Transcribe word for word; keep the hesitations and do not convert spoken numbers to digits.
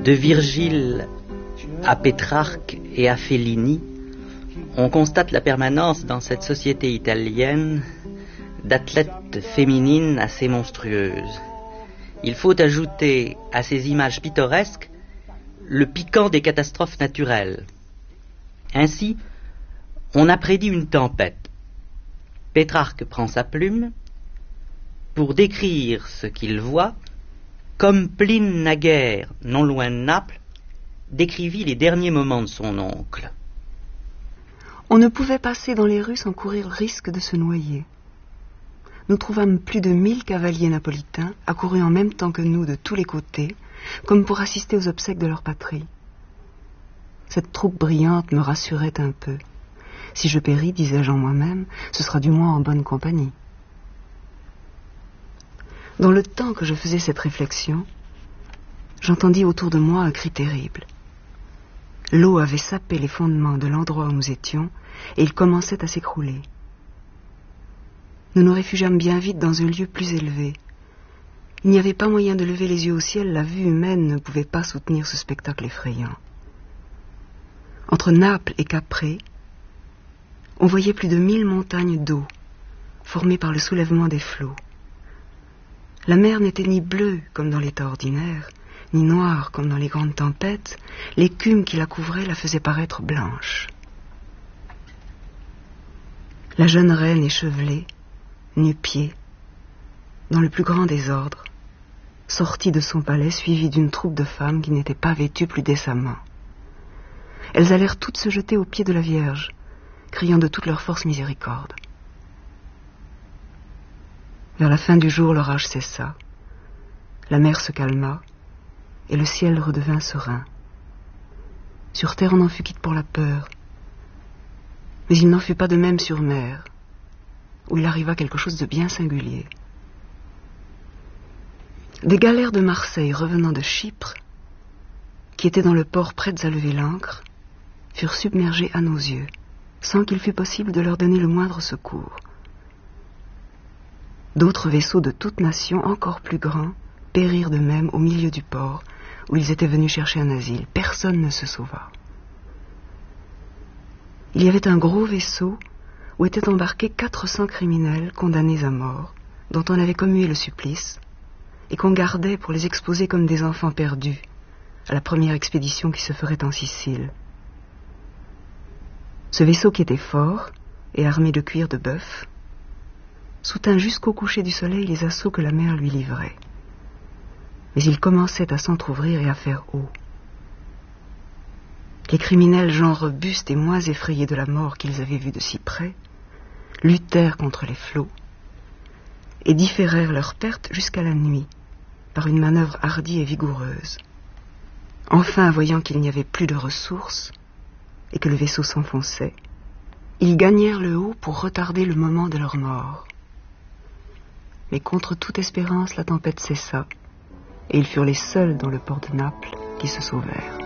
De Virgile à Pétrarque et à Fellini, on constate la permanence dans cette société italienne d'athlètes féminines assez monstrueuses. Il faut ajouter à ces images pittoresques le piquant des catastrophes naturelles. Ainsi, on a prédit une tempête. Pétrarque prend sa plume pour décrire ce qu'il voit, comme Pline naguère, non loin de Naples, décrivit les derniers moments de son oncle. On ne pouvait passer dans les rues sans courir le risque de se noyer. Nous trouvâmes plus de mille cavaliers napolitains accourus en même temps que nous de tous les côtés, comme pour assister aux obsèques de leur patrie. Cette troupe brillante me rassurait un peu. Si je péris, disais-je en moi-même, ce sera du moins en bonne compagnie. Dans le temps que je faisais cette réflexion, j'entendis autour de moi un cri terrible. L'eau avait sapé les fondements de l'endroit où nous étions, et il commençait à s'écrouler. Nous nous réfugiâmes bien vite dans un lieu plus élevé. Il n'y avait pas moyen de lever les yeux au ciel, la vue humaine ne pouvait pas soutenir ce spectacle effrayant. Entre Naples et Caprée, on voyait plus de mille montagnes d'eau, formées par le soulèvement des flots. La mer n'était ni bleue comme dans l'état ordinaire, ni noire comme dans les grandes tempêtes. L'écume qui la couvrait la faisait paraître blanche. La jeune reine échevelée, nu-pieds, dans le plus grand désordre, sortit de son palais suivie d'une troupe de femmes qui n'étaient pas vêtues plus décemment. Elles allèrent toutes se jeter aux pieds de la Vierge, criant de toute leur force miséricorde. Vers la fin du jour, l'orage cessa, la mer se calma, et le ciel redevint serein. Sur terre, on n'en fut quitte pour la peur, mais il n'en fut pas de même sur mer, où il arriva quelque chose de bien singulier. Des galères de Marseille revenant de Chypre, qui étaient dans le port prêtes à lever l'ancre, furent submergées à nos yeux, sans qu'il fût possible de leur donner le moindre secours. D'autres vaisseaux de toutes nations, encore plus grands, périrent de même au milieu du port, où ils étaient venus chercher un asile. Personne ne se sauva. Il y avait un gros vaisseau où étaient embarqués quatre cents criminels condamnés à mort, dont on avait commué le supplice, et qu'on gardait pour les exposer comme des enfants perdus à la première expédition qui se ferait en Sicile. Ce vaisseau, qui était fort et armé de cuir de bœuf, soutint jusqu'au coucher du soleil les assauts que la mer lui livrait. Mais il commençait à s'entr'ouvrir et à faire eau. Les criminels, gens robustes et moins effrayés de la mort qu'ils avaient vue de si près, luttèrent contre les flots et différèrent leur perte jusqu'à la nuit par une manœuvre hardie et vigoureuse. Enfin, voyant qu'il n'y avait plus de ressources et que le vaisseau s'enfonçait, ils gagnèrent le haut pour retarder le moment de leur mort. Mais contre toute espérance, la tempête cessa, et ils furent les seuls dans le port de Naples qui se sauvèrent.